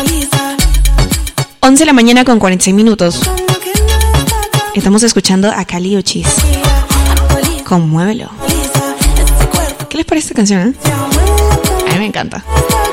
11 de la mañana con 46 minutos. Estamos escuchando a Kali Uchis con Muévelo. ¿Qué les parece esta canción? A mí me encanta.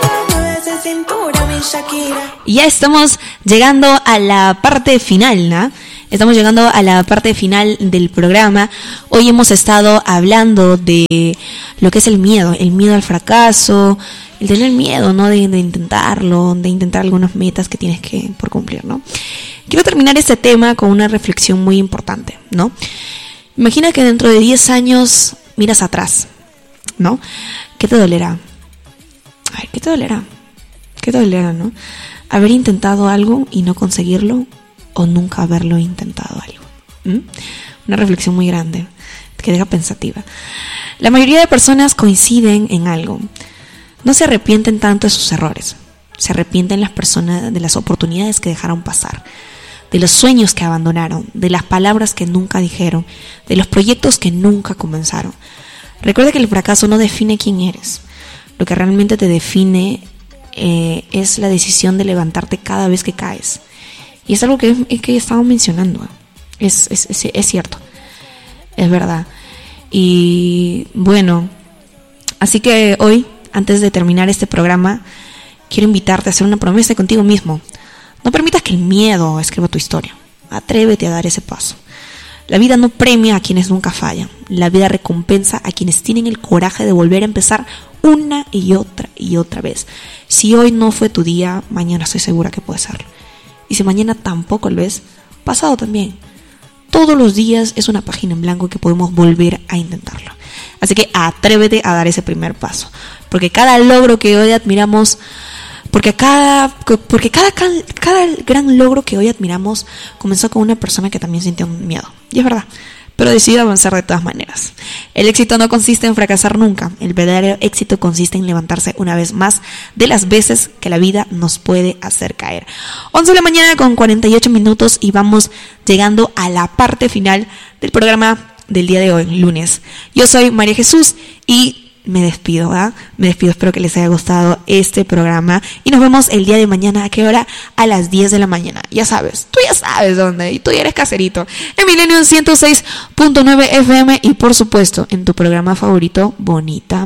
Y ya estamos llegando a la parte final, ¿no? Estamos llegando a la parte final del programa. Hoy hemos estado hablando de lo que es el miedo al fracaso, el tener miedo, ¿no? De intentarlo, de intentar algunas metas que tienes que por cumplir, ¿no? Quiero terminar este tema con una reflexión muy importante, ¿no? Imagina que dentro de 10 años miras atrás, ¿no? ¿Qué te dolerá? A ver, ¿qué te dolerá? ¿Qué te dolerá, no? Haber intentado algo y no conseguirlo, o nunca haberlo intentado algo. Una reflexión muy grande que deja pensativa. La mayoría de personas coinciden en algo. No se arrepienten tanto de sus errores. Se arrepienten las personas de las oportunidades que dejaron pasar, de los sueños que abandonaron, de las palabras que nunca dijeron, de los proyectos que nunca comenzaron. Recuerda que el fracaso no define quién eres. Lo que realmente te define es la decisión de levantarte cada vez que caes. Y es algo que estamos mencionando. Es cierto. Es verdad. Y bueno, así que hoy, antes de terminar este programa, quiero invitarte a hacer una promesa contigo mismo. No permitas que el miedo escriba tu historia. Atrévete a dar ese paso. La vida no premia a quienes nunca fallan. La vida recompensa a quienes tienen el coraje de volver a empezar una y otra vez. Si hoy no fue tu día, mañana estoy segura que puede serlo. Y si mañana tampoco lo es, pasado también. Todos los días es una página en blanco que podemos volver a intentarlo. Así que atrévete a dar ese primer paso. Porque cada logro que hoy admiramos, porque cada gran logro que hoy admiramos comenzó con una persona que también sintió miedo. Y es verdad, pero decidió avanzar de todas maneras. El éxito no consiste en fracasar nunca. El verdadero éxito consiste en levantarse una vez más de las veces que la vida nos puede hacer caer. 11 de la mañana con 48 minutos y vamos llegando a la parte final del programa del día de hoy, lunes. Yo soy María Jesús y me despido, ¿ah? Me despido, espero que les haya gustado este programa y nos vemos el día de mañana. ¿A qué hora? A las 10 de la mañana. Ya sabes, tú ya sabes dónde y tú ya eres caserito. En Milenio 106.9 FM y por supuesto en tu programa favorito, Bonita